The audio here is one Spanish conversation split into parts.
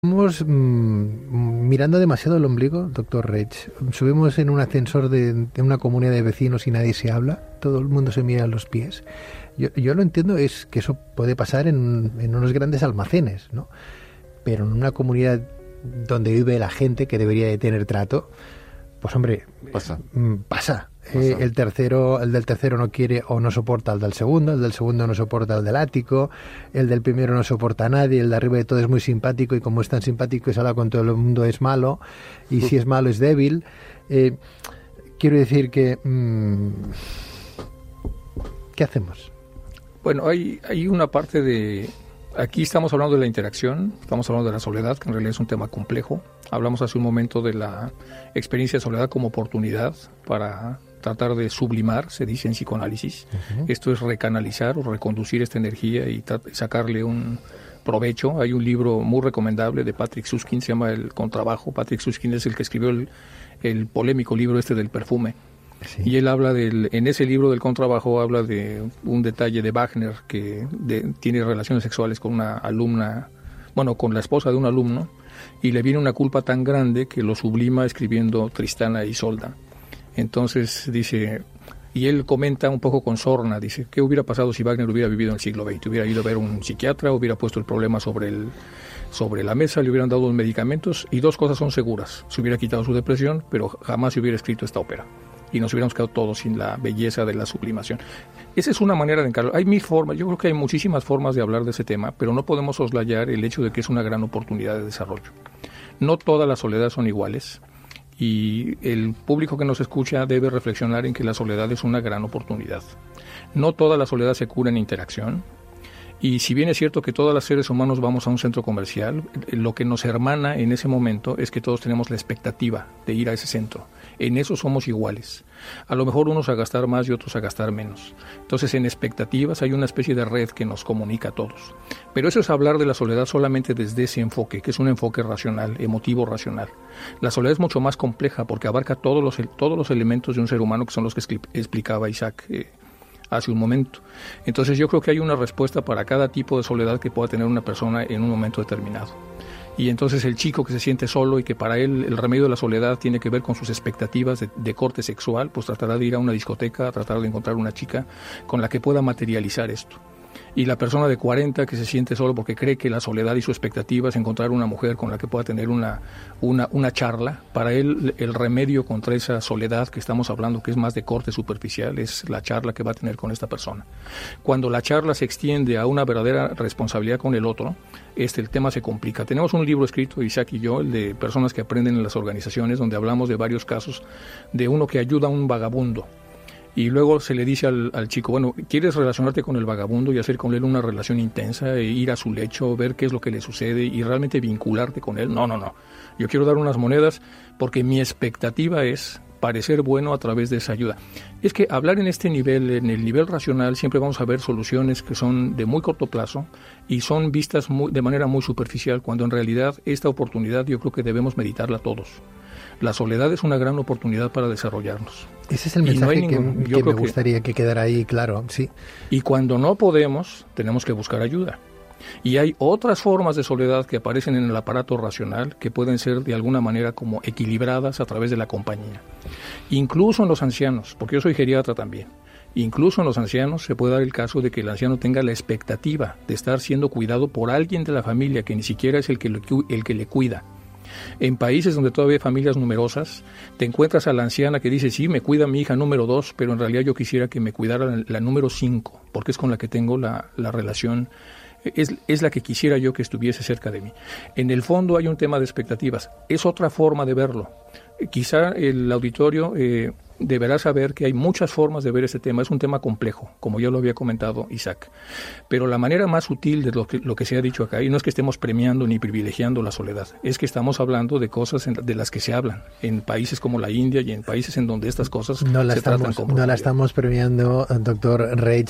Estamos mirando demasiado el ombligo, doctor Reig. Subimos en un ascensor de una comunidad de vecinos y nadie se habla. Todo el mundo se mira a los pies. Yo lo entiendo, es que eso puede pasar en unos grandes almacenes, ¿no? Pero en una comunidad donde vive la gente que debería de tener trato, pues hombre, pasa. El del tercero no quiere o no soporta al del segundo no soporta al del ático, el del primero no soporta a nadie, el de arriba de todo es muy simpático y como es tan simpático y se habla con todo el mundo es malo, y si es malo es débil. Quiero decir que... ¿qué hacemos? Bueno, hay una parte de... Aquí estamos hablando de la interacción, estamos hablando de la soledad, que en realidad es un tema complejo. Hablamos hace un momento de la experiencia de soledad como oportunidad para tratar de sublimar, se dice en psicoanálisis. Uh-huh. Esto es recanalizar o reconducir esta energía y sacarle un provecho. Hay un libro muy recomendable de Patrick Süskind, se llama El Contrabajo. Patrick Süskind es el que escribió el polémico libro del perfume. Sí. Y él habla en ese libro del Contrabajo, habla de un detalle de Wagner que tiene relaciones sexuales con una alumna, con la esposa de un alumno, y le viene una culpa tan grande que lo sublima escribiendo Tristana e Isolda. Entonces dice, y él comenta un poco con sorna, dice, ¿qué hubiera pasado si Wagner hubiera vivido en el siglo XX? Hubiera ido a ver un psiquiatra, hubiera puesto el problema sobre la mesa, le hubieran dado los medicamentos, y dos cosas son seguras: se hubiera quitado su depresión, pero jamás se hubiera escrito esta ópera. Y nos hubiéramos quedado todos sin la belleza de la sublimación. Esa es una manera de encararlo. Hay 1000 formas, yo creo que hay muchísimas formas de hablar de ese tema, pero no podemos soslayar el hecho de que es una gran oportunidad de desarrollo. No todas las soledades son iguales, y el público que nos escucha debe reflexionar en que la soledad es una gran oportunidad. No toda la soledad se cura en interacción, y si bien es cierto que todos los seres humanos vamos a un centro comercial, lo que nos hermana en ese momento es que todos tenemos la expectativa de ir a ese centro. En eso somos iguales. A lo mejor unos a gastar más y otros a gastar menos. Entonces, en expectativas hay una especie de red que nos comunica a todos. Pero eso es hablar de la soledad solamente desde ese enfoque, que es un enfoque racional, emotivo racional. La soledad es mucho más compleja porque abarca todos los elementos de un ser humano, que son los que explicaba Isaac hace un momento. Entonces yo creo que hay una respuesta para cada tipo de soledad que pueda tener una persona en un momento determinado. Y entonces el chico que se siente solo y que para él el remedio de la soledad tiene que ver con sus expectativas de corte sexual, pues tratará de ir a una discoteca, tratará de encontrar una chica con la que pueda materializar esto. Y la persona de 40 que se siente solo porque cree que la soledad y su expectativa es encontrar una mujer con la que pueda tener una charla, para él el remedio contra esa soledad que estamos hablando, que es más de corte superficial, es la charla que va a tener con esta persona. Cuando la charla se extiende a una verdadera responsabilidad con el otro, el tema se complica. Tenemos un libro escrito, Isaac y yo, el de personas que aprenden en las organizaciones, donde hablamos de varios casos de uno que ayuda a un vagabundo. Y luego se le dice al chico, ¿quieres relacionarte con el vagabundo y hacer con él una relación intensa, e ir a su lecho, ver qué es lo que le sucede y realmente vincularte con él? No. Yo quiero dar unas monedas porque mi expectativa es parecer bueno a través de esa ayuda. Es que hablar en este nivel, en el nivel racional, siempre vamos a ver soluciones que son de muy corto plazo y son vistas de manera muy superficial, cuando en realidad esta oportunidad yo creo que debemos meditarla todos. La soledad es una gran oportunidad para desarrollarnos. Ese es el mensaje que me gustaría que quedara ahí claro, sí. Y cuando no podemos, tenemos que buscar ayuda. Y hay otras formas de soledad que aparecen en el aparato racional que pueden ser de alguna manera como equilibradas a través de la compañía. Incluso en los ancianos, porque yo soy geriatra también. Incluso en los ancianos se puede dar el caso de que el anciano tenga la expectativa de estar siendo cuidado por alguien de la familia que ni siquiera es el que le cuida. En países donde todavía hay familias numerosas, te encuentras a la anciana que dice, sí, me cuida mi hija número 2, pero en realidad yo quisiera que me cuidara la número 5, porque es con la que tengo la relación, es la que quisiera yo que estuviese cerca de mí. En el fondo hay un tema de expectativas, es otra forma de verlo. Quizá el auditorio deberá saber que hay muchas formas de ver ese tema. Es un tema complejo, como ya lo había comentado Isaac. Pero la manera más sutil de lo que se ha dicho acá, y no es que estemos premiando ni privilegiando la soledad, es que estamos hablando de cosas de las que se hablan en países como la India y en países en donde estas cosas tratan como... No la estamos premiando, doctor Reig,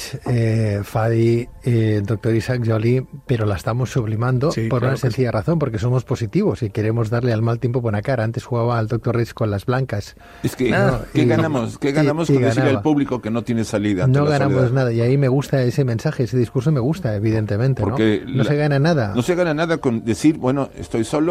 Fadi, doctor Isaac Joly, pero la estamos sublimando, sí, por una sencilla razón, porque somos positivos y queremos darle al mal tiempo buena cara. Antes jugaba al doctor Reig Reyes con las blancas. Es que, ¿qué ganamos? ¿Qué ganamos con decirle al público que no tiene salida ante no la ganamos soledad? nada, y ahí me gusta ese mensaje, ese discurso me gusta, evidentemente. Porque no se gana nada. No se gana nada con decir, bueno, estoy solo.